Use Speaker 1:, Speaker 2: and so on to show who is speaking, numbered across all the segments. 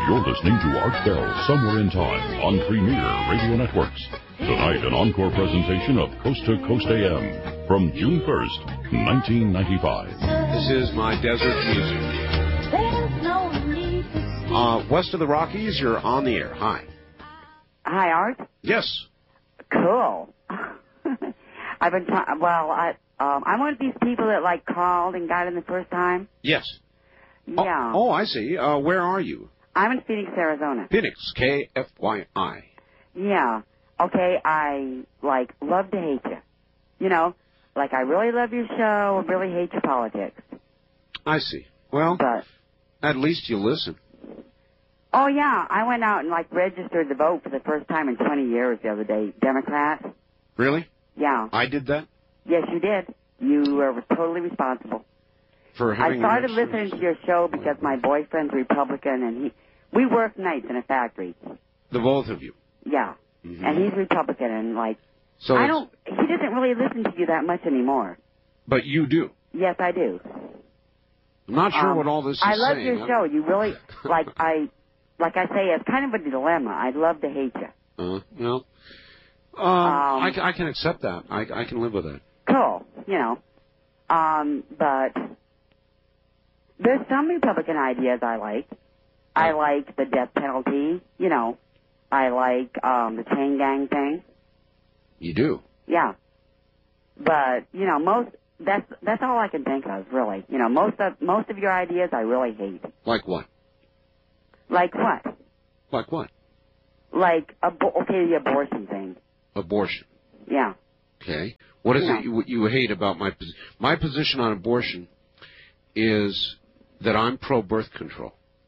Speaker 1: You're listening to Art Bell Somewhere in Time on Premier Radio Networks. Tonight, an encore presentation of Coast to Coast AM from June 1st, 1995.
Speaker 2: This is my desert music. West of the Rockies, you're on the air. Hi.
Speaker 3: Hi, Art.
Speaker 2: Yes.
Speaker 3: Cool. I've been I'm one of these people that like called and got in the first time.
Speaker 2: Yes.
Speaker 3: Yeah.
Speaker 2: Oh, I see. Where are you?
Speaker 3: I'm in Phoenix, Arizona.
Speaker 2: Phoenix, KFYI.
Speaker 3: Yeah. Okay, I, love to hate you. You know, I really love your show and really hate your politics.
Speaker 2: I see. Well,
Speaker 3: but
Speaker 2: at least you listen.
Speaker 3: Oh, yeah. I went out and, registered to vote for the first time in 20 years the other day. Democrat.
Speaker 2: Really?
Speaker 3: Yeah.
Speaker 2: I did that?
Speaker 3: Yes, you did. You were totally responsible.
Speaker 2: For having
Speaker 3: I started listening to your show because my boyfriend's Republican, and we work nights in a factory.
Speaker 2: The both of you?
Speaker 3: Yeah. Mm-hmm. And he's Republican, and,
Speaker 2: so
Speaker 3: he doesn't really listen to you that much anymore.
Speaker 2: But you do?
Speaker 3: Yes, I do.
Speaker 2: I'm not sure what all this is
Speaker 3: I love
Speaker 2: saying.
Speaker 3: your show. You really, like I say, it's kind of a dilemma. I'd love to hate you.
Speaker 2: I can accept that. I can live with that.
Speaker 3: Cool, but there's some Republican ideas I like. I like the death penalty, I like the chain gang thing.
Speaker 2: You do?
Speaker 3: Yeah. But, that's all I can think of, really. Most of your ideas I really hate.
Speaker 2: Like what?
Speaker 3: Like what?
Speaker 2: Like what?
Speaker 3: The abortion thing.
Speaker 2: Abortion?
Speaker 3: Yeah.
Speaker 2: Okay. What is it you hate about my position? My position on abortion is that I'm pro-birth control.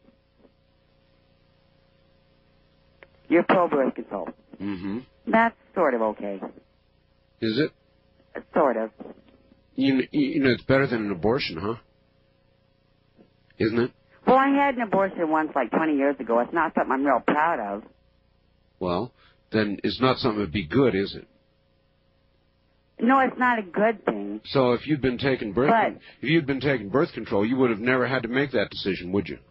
Speaker 3: You're pro-birth control.
Speaker 2: Mm-hmm.
Speaker 3: That's sort of okay.
Speaker 2: Is it?
Speaker 3: Sort of.
Speaker 2: It's better than an abortion, huh? Isn't it?
Speaker 3: Well, I had an abortion once, 20 years ago. It's not something I'm real proud of.
Speaker 2: Well, then it's not something that'd be good, is it?
Speaker 3: No, it's not a good thing.
Speaker 2: So if you'd been taking birth control, you would have never had to make that decision, would you?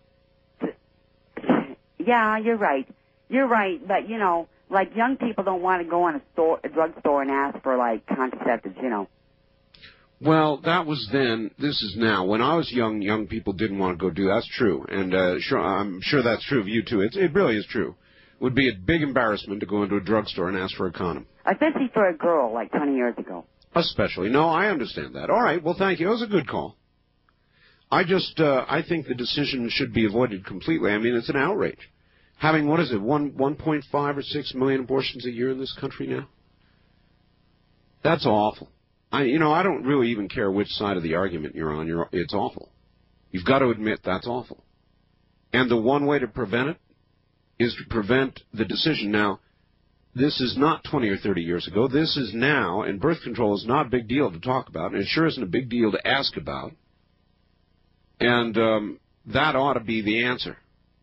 Speaker 3: Yeah, you're right. You're right, but young people don't want to go in a drugstore and ask for contraceptives,
Speaker 2: Well, that was then. This is now. When I was young people didn't want to go do. That's true, and I'm sure that's true of you too. It really is true. It would be a big embarrassment to go into a drugstore and ask for a condom. Especially
Speaker 3: for a girl 20 years ago.
Speaker 2: Especially. No, I understand that. All right. Well, thank you. It was a good call. I think the decision should be avoided completely. I mean, it's an outrage. Having, 1.5 or 6 million abortions a year in this country now? That's awful. I don't really even care which side of the argument you're on. It's awful. You've got to admit that's awful. And the one way to prevent it is to prevent the decision. Now, this is not 20 or 30 years ago. This is now, and birth control is not a big deal to talk about, and it sure isn't a big deal to ask about. And that ought to be the answer.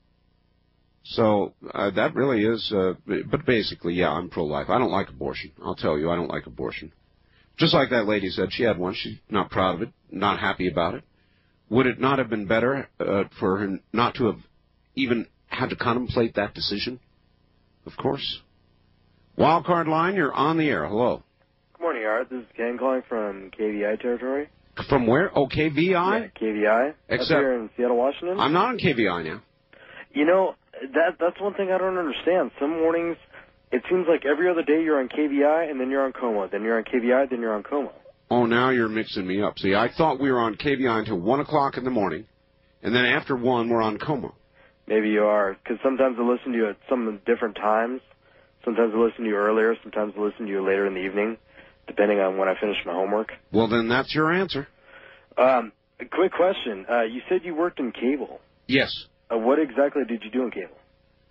Speaker 2: So that really is, but basically, yeah, I'm pro-life. I don't like abortion. I'll tell you, I don't like abortion. Just like that lady said, she had one. She's not proud of it, not happy about it. Would it not have been better for her not to have even had to contemplate that decision? Of course. Wildcard line, you're on the air. Hello.
Speaker 4: Good morning, Art. This is Ken calling from KVI territory.
Speaker 2: From where? Oh, KVI?
Speaker 4: Yeah, KVI.
Speaker 2: Except
Speaker 4: up here in Seattle, Washington.
Speaker 2: I'm not on KVI now.
Speaker 4: That's one thing I don't understand. Some mornings, it seems like every other day you're on KVI, and then you're on Coma. Then you're on KVI, then you're on Coma.
Speaker 2: Oh, now you're mixing me up. See, I thought we were on KVI until 1 o'clock in the morning, and then after 1, we're on Coma.
Speaker 4: Maybe you are, because sometimes I listen to you at some different times. Sometimes I listen to you earlier. Sometimes I listen to you later in the evening, depending on when I finish my homework.
Speaker 2: Well, then that's your answer.
Speaker 4: A quick question. You said you worked in cable.
Speaker 2: Yes.
Speaker 4: What exactly did you do in cable?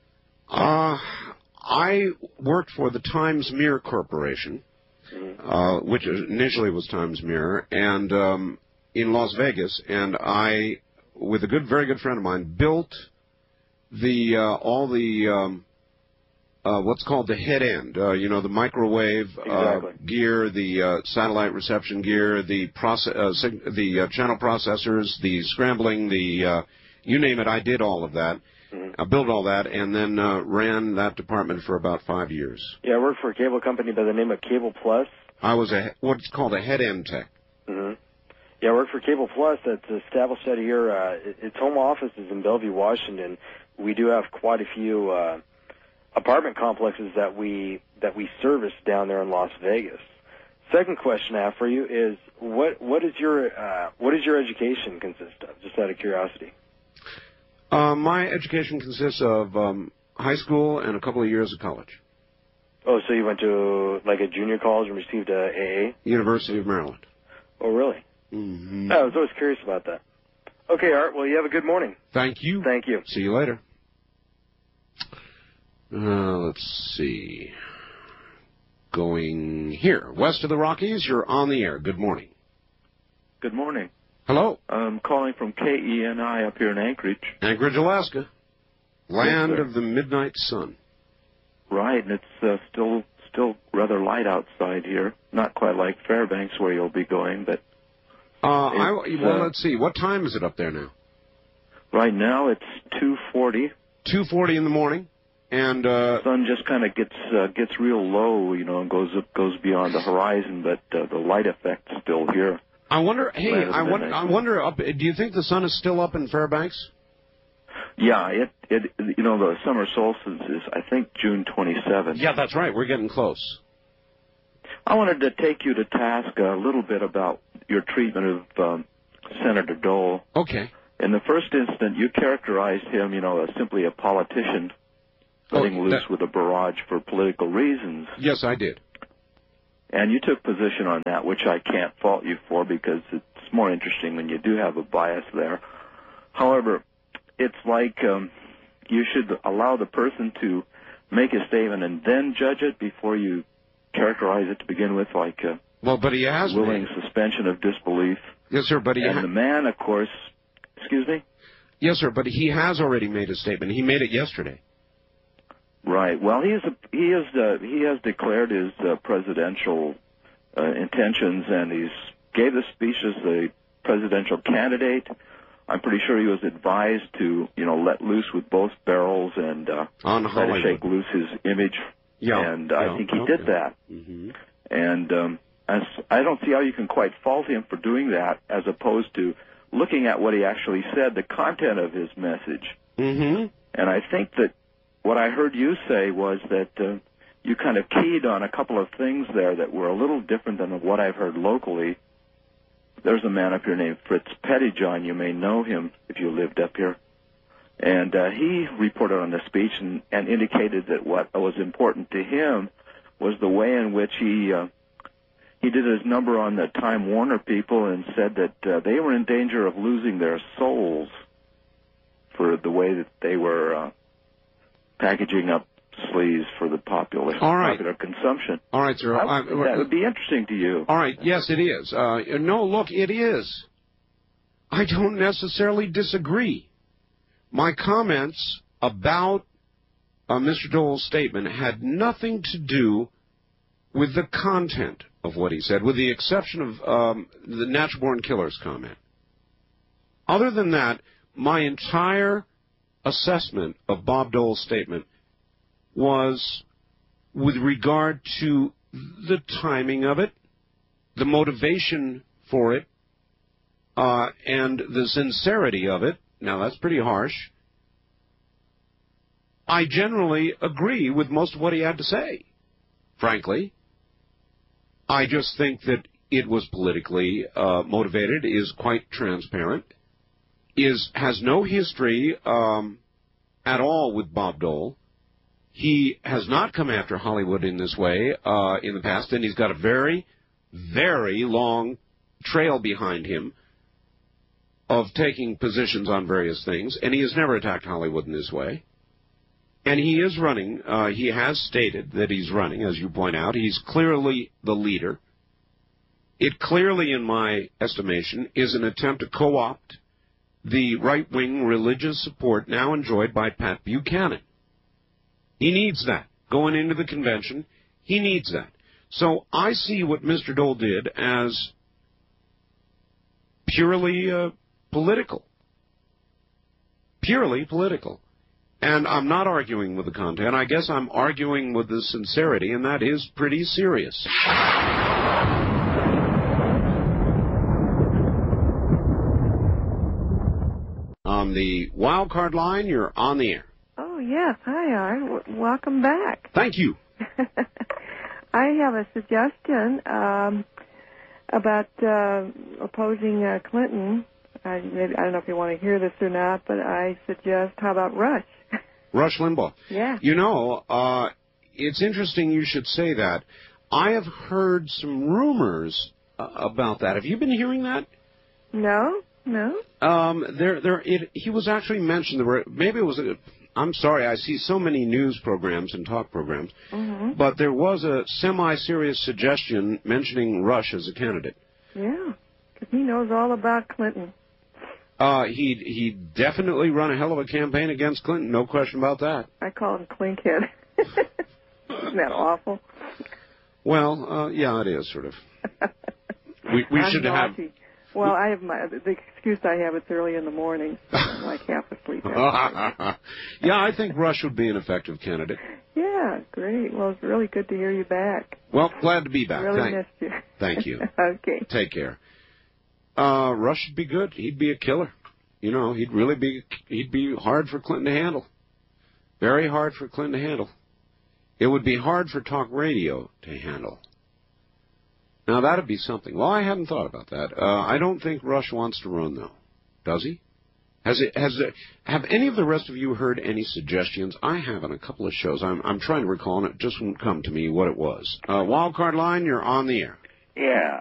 Speaker 2: I worked for the Times Mirror Corporation, which initially was Times Mirror, and in Las Vegas, and I, with a very good friend of mine, built all the what's called the head end, the microwave gear, the satellite reception gear, the channel processors, the scrambling, you name it, I did all of that. I built all that, and then ran that department for about 5 years.
Speaker 4: Yeah, I worked for a cable company by the name of Cable Plus.
Speaker 2: I was what's called a head end tech.
Speaker 4: Mm-hmm. Yeah, I worked for Cable Plus. That's established out here. Its home office is in Bellevue, Washington. We do have quite a few apartment complexes that we service down there in Las Vegas. Second question I have for you is what does your education consist of? Just out of curiosity.
Speaker 2: My education consists of high school and a couple of years of college.
Speaker 4: Oh, so you went to like a junior college and received a AA?
Speaker 2: University of Maryland.
Speaker 4: Oh, really?
Speaker 2: Mm-hmm.
Speaker 4: I was always curious about that. Okay, Art. Well, you have a good morning.
Speaker 2: Thank you.
Speaker 4: Thank you.
Speaker 2: See you later. Let's see. Going here, west of the Rockies, you're on the air. Good morning.
Speaker 5: Good morning.
Speaker 2: Hello.
Speaker 5: I'm calling from KENI up here in Anchorage.
Speaker 2: Anchorage, Alaska. Land
Speaker 5: Yes,
Speaker 2: of the midnight sun.
Speaker 5: Right, and it's still rather light outside here. Not quite like Fairbanks where you'll be going, but...
Speaker 2: let's see. What time is it up there now?
Speaker 5: Right now it's 2:40.
Speaker 2: 2:40 in the morning. And
Speaker 5: the sun just kind of gets real low, and goes beyond the horizon, but the light effect's still here.
Speaker 2: I wonder. Hey, I wonder. Do you think the sun is still up in Fairbanks?
Speaker 5: Yeah, the summer solstice is, I think, June 27th.
Speaker 2: Yeah, that's right. We're getting close.
Speaker 5: I wanted to take you to task a little bit about your treatment of Senator Dole.
Speaker 2: Okay.
Speaker 5: In the first instant, you characterized him, as simply a politician letting loose with a barrage for political reasons.
Speaker 2: Yes, I did.
Speaker 5: And you took position on that, which I can't fault you for because it's more interesting when you do have a bias there. However, it's like you should allow the person to make a statement and then judge it before you characterize it to begin with, like
Speaker 2: but he has
Speaker 5: willing suspension of disbelief.
Speaker 2: Yes, sir, but
Speaker 5: the man, of course, excuse me?
Speaker 2: Yes, sir, but he has already made a statement. He made it yesterday.
Speaker 5: Right. Well, he has declared his presidential intentions, and he's gave the speech as the presidential candidate. I'm pretty sure he was advised to, let loose with both barrels and try to shake loose his image.
Speaker 2: Yeah.
Speaker 5: And I think he did that.
Speaker 2: Mm-hmm.
Speaker 5: And I don't see how you can quite fault him for doing that, as opposed to looking at what he actually said, the content of his message.
Speaker 2: Mm-hmm.
Speaker 5: And I think that what I heard you say was that you kind of keyed on a couple of things there that were a little different than what I've heard locally. There's a man up here named Fritz Pettyjohn. You may know him if you lived up here. And he reported on the speech and indicated that what was important to him was the way in which he did his number on the Time Warner people and said that they were in danger of losing their souls for the way that they were packaging up sleaze for the popular consumption.
Speaker 2: All right, sir.
Speaker 5: That would be interesting to you.
Speaker 2: All right. Yes, it is. No, look, it is. I don't necessarily disagree. My comments about Mr. Dole's statement had nothing to do with the content of what he said, with the exception of the natural-born killers comment. Other than that, my entire assessment of Bob Dole's statement was with regard to the timing of it, the motivation for it, and the sincerity of it. Now, that's pretty harsh. I generally agree with most of what he had to say, frankly. I just think that it was politically motivated, is quite transparent, has no history at all with Bob Dole. He has not come after Hollywood in this way in the past, and he's got a very, very long trail behind him of taking positions on various things, and he has never attacked Hollywood in this way. And he is running. He has stated that he's running, as you point out. He's clearly the leader. It clearly, in my estimation, is an attempt to co-opt the right-wing religious support now enjoyed by Pat Buchanan. He needs that. Going into the convention, he needs that. So I see what Mr. Dole did as purely political. purely political. And I'm not arguing with the content. I guess I'm arguing with the sincerity, and that is pretty serious. On the wild card line, you're on the air.
Speaker 6: Oh, yes. Hi, Art. Welcome back.
Speaker 2: Thank you.
Speaker 6: I have a suggestion about opposing Clinton. I don't know if you want to hear this or not, but I suggest, how about Rush?
Speaker 2: Rush Limbaugh.
Speaker 6: Yeah.
Speaker 2: You know, it's interesting you should say that. I have heard some rumors about that. Have you been hearing that?
Speaker 6: No.
Speaker 2: He was actually mentioned. Maybe it was. I'm sorry. I see so many news programs and talk programs, but there was a semi-serious suggestion mentioning Rush as a candidate.
Speaker 6: Yeah, because he knows all about Clinton.
Speaker 2: He definitely run a hell of a campaign against Clinton, no question about that.
Speaker 6: I call him Clinkhead. Isn't that awful?
Speaker 2: Well, yeah, it is sort of. We should have.
Speaker 6: Well, I have the excuse I have. It's early in the morning, so I'm like half asleep.
Speaker 2: Yeah, I think Rush would be an effective candidate.
Speaker 6: Yeah, great. Well, it's really good to hear you back.
Speaker 2: Well, glad to be back.
Speaker 6: Really missed you.
Speaker 2: Thank you.
Speaker 6: Okay.
Speaker 2: Take care. Rush would be good. He'd be a killer. You know, he'd be hard for Clinton to handle. Very hard for Clinton to handle. It would be hard for talk radio to handle. Now, that'd be something. Well, I hadn't thought about that. I don't think Rush wants to run, though. Does he? Have any of the rest of you heard any suggestions? I have on a couple of shows. I'm trying to recall, and it just won't come to me what it was. Wildcard line, you're on the air.
Speaker 7: Yeah.